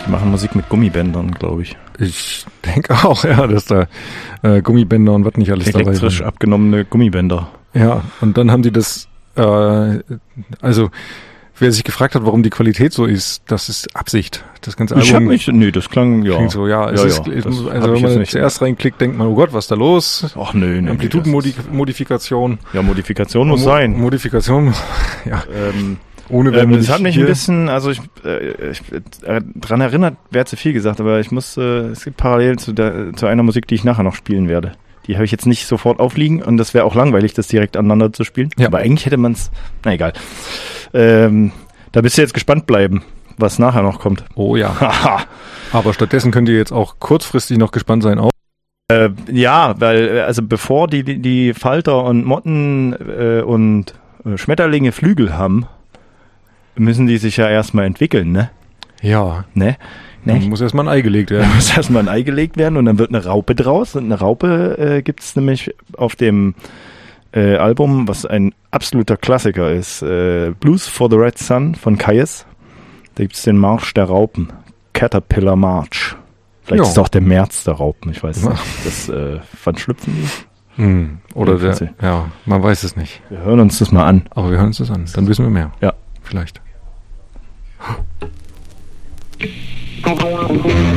Die machen Musik mit Gummibändern, glaube ich. Ich denke auch, ja, dass da Gummibänder und was nicht alles dabei sind. Elektrisch abgenommene Gummibänder. Ja, und dann haben die das, also wer sich gefragt hat, warum die Qualität so ist, das ist Absicht. Das ganze Album das klang, ja. klingt so, ja. Also wenn man zuerst reinklickt, denkt man, oh Gott, was ist da los? Ach nö. Amplitudenmodifikation. Ja, Modifikation muss sein. Modifikation, ja. Ohne das hat mich ein bisschen, also ich dran erinnert, wäre zu viel gesagt, aber es gibt Parallelen zu einer Musik, die ich nachher noch spielen werde. Die habe ich jetzt nicht sofort aufliegen und das wäre auch langweilig, das direkt aneinander zu spielen. Ja. Aber eigentlich hätte man es, na egal. Da bist du jetzt gespannt bleiben, was nachher noch kommt. Oh ja. Aber stattdessen könnt ihr jetzt auch kurzfristig noch gespannt sein auf. Ja, weil, also bevor die Falter und Motten und Schmetterlinge Flügel haben, müssen die sich ja erstmal entwickeln, ne? Ja. Ne? Dann muss erstmal ein Ei gelegt werden. Da muss erstmal ein Ei gelegt werden und dann wird eine Raupe draus. Und eine Raupe gibt's nämlich auf dem Album, was ein absoluter Klassiker ist. Blues for the Red Sun von Kyuss. Da gibt's den Marsch der Raupen. Caterpillar March. Vielleicht ist es auch der März der Raupen, ich weiß nicht. Das wann schlüpfen die? Oder man weiß es nicht. Wir hören uns das mal an. Aber wir hören uns das an. Dann wissen wir mehr. Ja. Vielleicht.